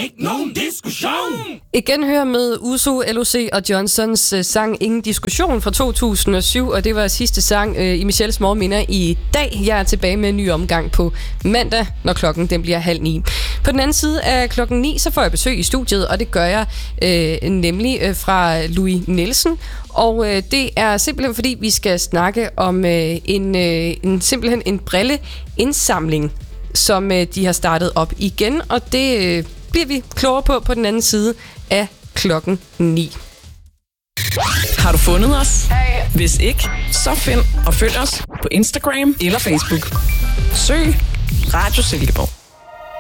ikke nogen diskussion. Igen hører med Uso, LOC og Johnsons sang Ingen Diskussion fra 2007, og det var sidste sang i Michelles Morgenminder i dag. Jeg er tilbage med en ny omgang på mandag, når klokken den bliver 8:30. På den anden side af klokken 9, så får jeg besøg i studiet, og det gør jeg nemlig fra Louis Nielsen. Og det er simpelthen fordi, vi skal snakke om simpelthen en brilleindsamling, som de har startet op igen, og det bliver vi klogere på den anden side af klokken 9. Har du fundet os? Hvis ikke, så find og følg os på Instagram eller Facebook. Søg Radio Silkeborg.